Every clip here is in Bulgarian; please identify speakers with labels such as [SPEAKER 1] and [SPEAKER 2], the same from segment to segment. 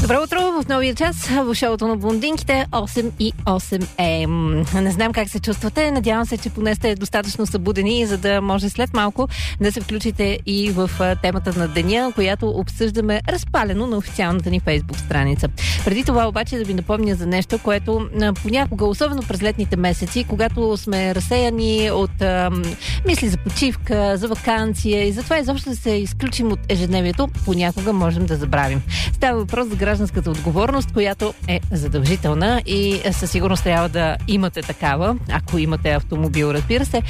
[SPEAKER 1] Добро утро в новия час в шоуто на блондинките 8 и 8 е. Не знам как се чувствате. Надявам се, че поне сте достатъчно събудени, за да може след малко да се включите и в темата на деня, която обсъждаме разпалено на официалната ни Фейсбук страница. Преди това обаче да ви напомня за нещо, което понякога, особено през летните месеци, когато сме разсеяни от мисли за почивка, за ваканция и затова изобщо да се изключим от ежедневието, понякога можем да забравим. Става въпрос за гражданската отговорност, която е задължителна и със сигурност трябва да имате такава, ако имате автомобил, разбира се.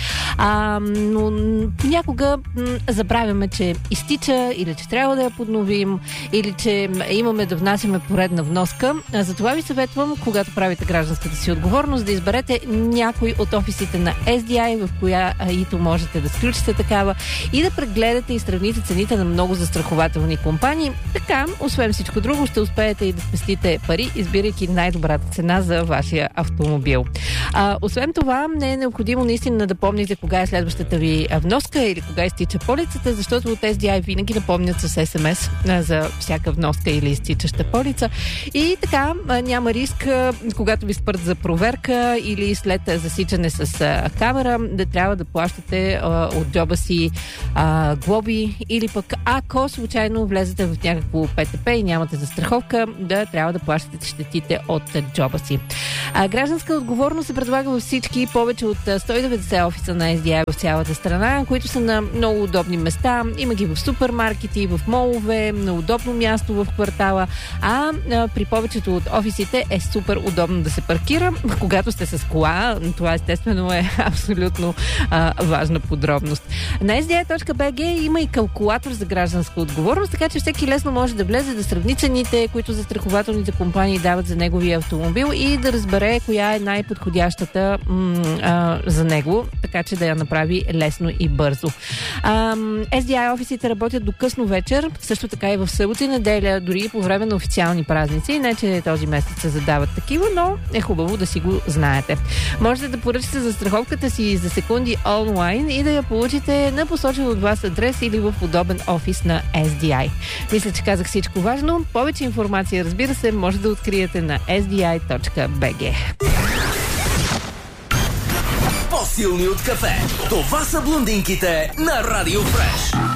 [SPEAKER 1] Но понякога забравяме, че изтича или че трябва да я подновим, или че имаме да внасяме поредна вноска. Затова ви съветвам, когато правите гражданската си отговорност, да изберете някой от офисите на SDI, в която можете да сключите такава и да прегледате и сравните цените на много застрахователни компании. Така, освен всичко друго, ще успеете и да спестите пари, избирайки най-добрата цена за вашия автомобил. Освен това, не е необходимо наистина да помните кога е следващата ви вноска или кога изтича полицата, защото от SDI винаги напомнят с SMS за всяка вноска или изтичаща полица. И така, няма риск, когато ви спрат за проверка или след засичане с камера, да трябва да плащате от джоба си глоби или пък ако случайно влезете в някакво ПТП и нямате застраховка, да трябва да плащате щетите от джоба си. Гражданска отговорност се предлага във всички повече от 190 офиса на SDI в цялата страна, които са на много удобни места. Има ги в супермаркети, в молове, на удобно място в квартала, при повечето от офисите е супер удобно да се паркира. Когато сте с кола, това естествено е абсолютно важна подробност. На SDI.bg има и калкулатор за гражданска отговорност, така че всеки лесно може да влезе да сравни цените, които застрахователните компании дават за неговия автомобил и да разбере коя е най-подходящата за него, така че да я направи лесно и бързо. SDI офисите работят до късно вечер, също така и в събота и неделя, дори и по време на официални празници. Не, че този месец се задават такива, но е хубаво да си го знаете. Можете да поръчате застраховката си за секунди онлайн и да я получите на посочен от вас адрес или в удобен офис на SDI. Мисля, че казах всичко важно. Повече информация, разбира се, може да откриете на sdi.bg.
[SPEAKER 2] По-силни от кафе. Това са блондинките на Радио Фреш.